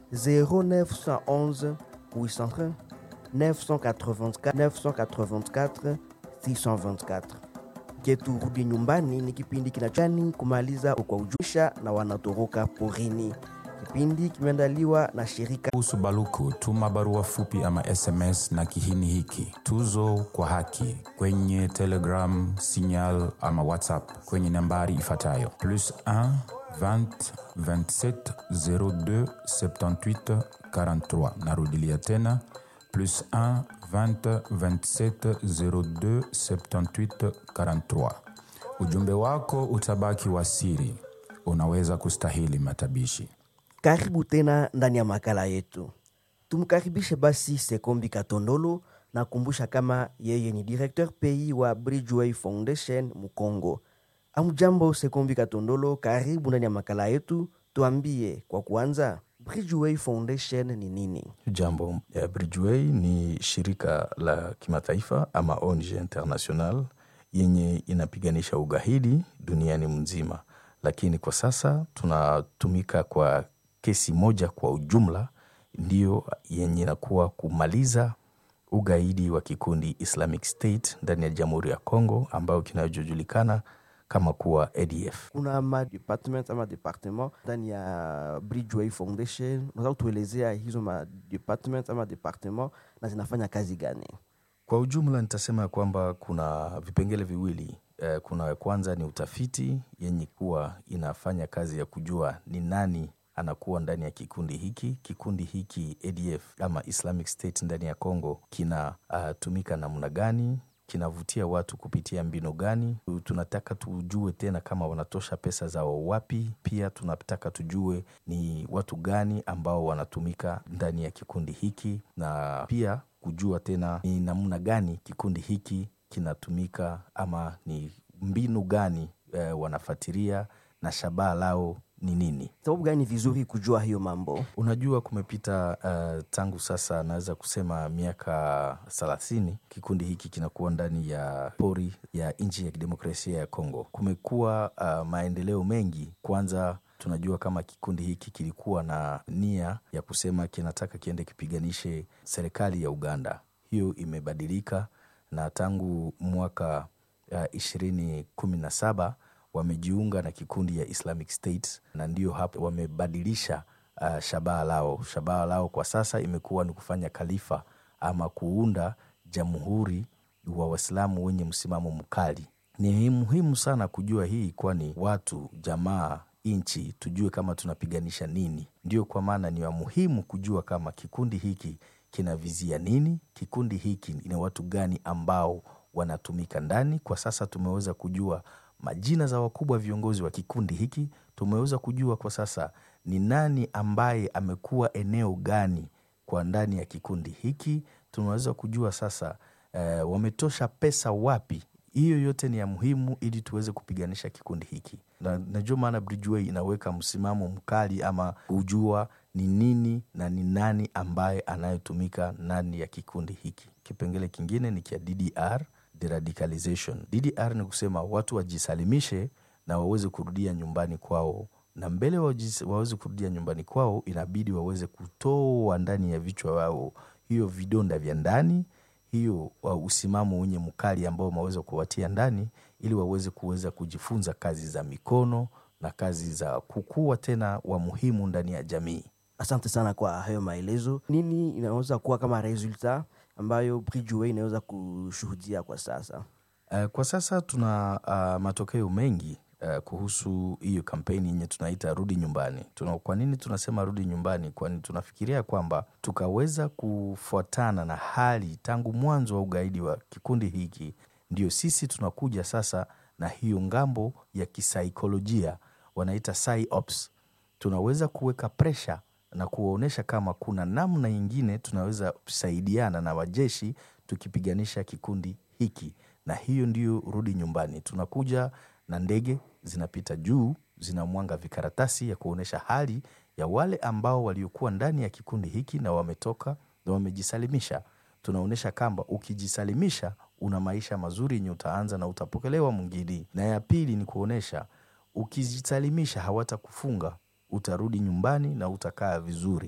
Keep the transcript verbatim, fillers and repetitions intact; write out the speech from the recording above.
zéro neuf un un huit cent un neuf cent quatre-vingt-quatre neuf cent quatre-vingt-quatre six cent vingt-quatre. Ketu Rudi Nyumbani ni kipindi kinachani kumaliza kwa ujusha na wanatoroka porini. Kipindi kimeandaliwa na shirika Kuhusu Baluku, tuma barua fupi ama S M S na kihini hiki tuzo kwa haki kwenye Telegram, Signal ama WhatsApp kwenye nambari ifuatayo plus un vingt vingt-sept zéro deux soixante-dix-huit quarante-trois. Narudilia tena plus un vingt vingt-sept zéro deux soixante-dix-huit quarante-trois. Ujumbe wako utabaki wa siri, unaweza kustahili matabishi. Karibu tena ndani ya makala yetu. Tumkaribishe basi Sekombi Katondolo na kumbusha kama yeye ni directeur pays wa Bridgeway Foundation Mukongo. Amujambo Sekombi Katondolo, karibu ndani ya makala yetu. Tuambie kwa kuanza, Bridgeway Foundation ni nini? Jambo, ya Bridgeway ni shirika la kimataifa ama O N G international yenye inapiganisha ugaidi duniani mzima. Lakini kwa sasa tunatumika kwa kesi moja kwa ujumla, ndio yenye inakuwa kumaliza ugaidi wa kikundi Islamic State ndani ya Jamhuri ya Kongo ambao kinajulikana kama kuwa A D F. Kuna ma department ama departement ndani ya Bridgeway Foundation. Unaweza kutuelezea hizo ma department ama departement na zinafanya kazi gani? Kwa ujumla nitasema kwamba kuna vipengele viwili. Eh, kuna kwanza ni utafiti yenye kuwa inafanya kazi ya kujua ni nani anakuwa ndani ya kikundi hiki. Kikundi hiki A D F ama Islamic State ndani ya Kongo kina uh, tumika namna gani, kinavutia watu kupitia mbinu gani. Tunataka tujue tena kama wanatosha pesa zao wapi. Pia tunataka tujue ni watu gani ambao wanatumika ndani ya kikundi hiki, na pia kujua tena ni namna gani kikundi hiki kinatumika ama ni mbinu gani e, wanafatiria na shabaha lao ni nini. Sababu gani vizuri kujua hiyo mambo? Unajua kumepita uh, tangu sasa naweza kusema miaka thelathini kikundi hiki kinakuwa ndani ya pori ya nchi ya kidemokrasia ya Kongo. Kumekuwa uh, maendeleo mengi. Kwanza tunajua kama kikundi hiki kilikuwa na nia ya kusema kinataka kiende kipiganishe serikali ya Uganda. Hiyo imebadilika na tangu mwaka uh, ishirini kumi na saba wamejiunga na kikundi ya Islamic State, na ndio hapo wamebadilisha uh, shabaha lao. Shabaha lao kwa sasa imekuwa ni kufanya khalifa ama kuunda jamhuri wa Waislamu wenye msimamo mkali. Ni muhimu sana kujua hii, kwani watu, jamaa, inchi tujue kama tunapiganisha nini. Ndio kwa maana ni wa muhimu kujua kama kikundi hiki kinavizia nini, kikundi hiki ni watu gani ambao wanatumika ndani. Kwa sasa tumeweza kujua majina za wakubwa viongozi wa kikundi hiki. Tumeweza kujua kwa sasa ni nani ambaye amekuwa eneo gani kwa ndani ya kikundi hiki. Tunaweza kujua sasa eh, wametosha pesa wapi. Hiyo yote ni ya muhimu ili tuweze kupiganisha kikundi hiki. Na najua maana Bridgeway inaweka msimamo mkali ama kujua ni nini na ni nani ambaye anayetumika ndani ya kikundi hiki. Kipengele kingine ni kia D D R, deradicalization. D D R ni kusema watu wajisalimishe na waweze kurudia nyumbani kwao. Na mbele waweze kurudia nyumbani kwao, inabidi waweze kutoa ndani ya vichwa wao hiyo vidonda vya ndani, hiyo uh, usimamo wenye mkali ambao waweza kuwatia ndani, ili waweze kuweza kujifunza kazi za mikono na kazi za kukua tena wa muhimu ndani ya jamii. Asante sana kwa hayo maelezo. Nini inaweza kuwa kama resulta ambayo Bridgeway inaweza kushuhudia kwa sasa? Uh, kwa sasa tuna uh, matokeo mengi uh, kuhusu hiyo kampeni yenye tunaita Rudi Nyumbani. Tuna, kwa nini tunasema Rudi Nyumbani? Kwani tunafikiria kwamba tukaweza kufuatana na hali tangu mwanzo wa ugaidi wa kikundi hiki, ndio sisi tunakuja sasa na hiyo ngambo ya kisaikolojia wanaita psyops. Tunaweza kuweka pressure na kuwaonesha kama kuna namna nyingine tunaweza kusaidiana na wajeshi tukipiganisha kikundi hiki. Na hiyo ndio Rudi Nyumbani. Tunakuja na ndege zinapita juu, zinamwanga vikaratasi ya kuonesha hali ya wale ambao waliokuwa ndani ya kikundi hiki na wametoka na wamejisalimisha. Tunaonesha kamba ukijisalimisha una maisha mazuri yenye utaanza na utapokelewa mwingine. Na ya pili ni kuonesha ukijisalimisha hawatakufunga, utarudi nyumbani na utakaa vizuri.